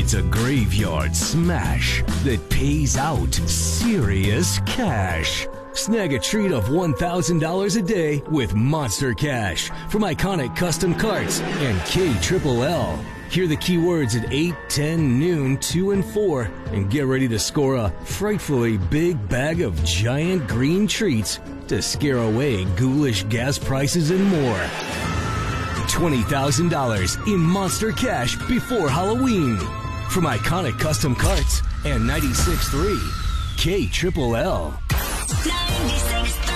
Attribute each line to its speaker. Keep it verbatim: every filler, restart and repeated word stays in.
Speaker 1: It's a graveyard smash that pays out serious cash. Snag a treat of one thousand dollars a day with Monster Cash from Iconic Custom Carts and K Triple L. Hear the keywords at eight, ten, noon, two, and four, and get ready to score a frightfully big bag of giant green treats to scare away ghoulish gas prices and more. twenty thousand dollars in Monster Cash before Halloween from Iconic Custom Carts and ninety-six point three K Triple L.
Speaker 2: ninety-six